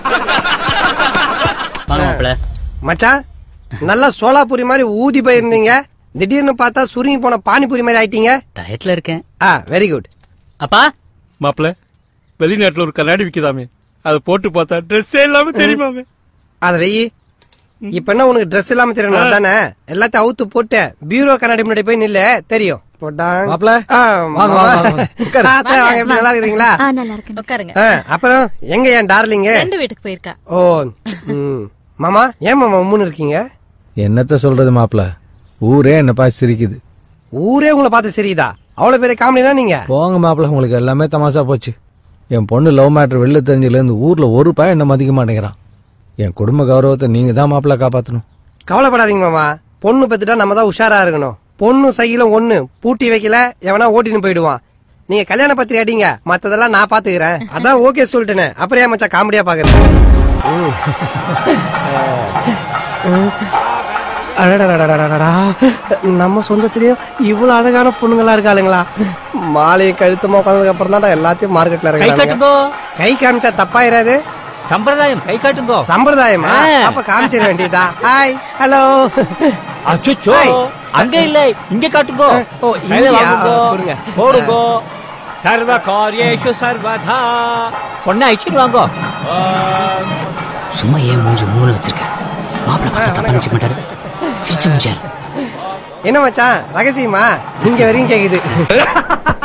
மச்சான் நல்லா சோலாபூரி மாதிரி ஊதி போயிருந்தீங்க, திடீர்னு பார்த்தா சுருங்கி போன பானிபூரி மாதிரி ஆயிட்டீங்க. டயட்ல இருக்கேன். Very good. அப்பா மாப்பிள்ள, வெளிநாட்டுல ஒரு கண்ணாடி விக்குதாமே, அதை போட்டு பார்த்தா ட்ரெஸ் இல்லாம தெரியுமாமே. அத வெயி. இப்ப என்ன உனக்கு ட்ரெஸ் இல்லாம தெரியணும் தானே? எல்லாத்தையும் அவுத்து போட்டு பீரோ கண்ணாடி முன்னாடி போய் நில்ல, தெரியும். நல்லா இருக்கீங்களா? அப்புறம் எங்க என் டார்லிங்க? வீட்டுக்கு போயிருக்கா. ஓ மாமா, ஏன் மாமா உம்முன்னு இருக்கீங்க? என்னத்த சொல்றது மாப்பிள்ள, ஊரே என்ன பார்த்து சிரிக்குது. ஊரே உங்களை பார்த்து சிரிக்குதா? அவ்வளவு பெரிய காமெடினா நீங்க? போங்க மாப்பிள்ள, உங்களுக்கு எல்லாமே தமாசா போச்சு. என் பொண்ணு லவ் மேட்டர் வெளில தெரிஞ்சதுல இருந்து ஊர்ல ஒரு பையன் என்ன மதிக்க மாட்டேங்கிறான். என் குடும்ப கௌரவத்தை நீங்க தான் மாப்பிள்ள காப்பாத்தணும். கவலைப்படாதீங்க மாமா, பொண்ணு பெத்துட்டா நம்ம தான் உஷாரா இருக்கணும். பொண்ணு சைக்கிலும் ஒண்ணு பூட்டி வைக்கல, எவனா ஓட்டின்னு போயிடுவான். நீங்க கல்யாண பத்திரி அடிங்க, மத்ததெல்லாம் நான் பாத்துக்கிறேன். அதான் ஓகே சொல்லிட்டேன். அப்புறம் ஏன் மச்சா காமெடியா பாக்குறேன்? நம்ம சொந்தத்திலயும் இவ்வளவு அழகான பொண்ணுங்களா இருக்காளுங்களா? மாலையை கழுத்தமா உட்காந்ததுக்கு அப்புறம் தான் எல்லாத்தையும் மார்க்கெட்ல இருக்காங்க. கை காமிச்சா தப்பாயிராது. சம்பிரதாயம், கை காட்டுங்கோ. சம்பிரதாயமா? அப்ப காமிச்சிட வேண்டியதா? Hi, hello. அச்சோ, அங்க இல்ல, இங்க காட்டுங்கோ. போடுங்கோ. சர்வ காரியேஷு சர்வதா. பொண்ணை அழிச்சிட்டு வாங்கோ. சும்மா ஏன் மூஞ்சி மூணு வச்சிருக்க? மாப்பிள்ள பார்த்தா தப்பா நினைச்சுக்க மாட்டாரு. சிரிச்சு முடிச்சாரு. என்ன மச்சான் ரகசியமா? இங்க வரையும் கேக்குது.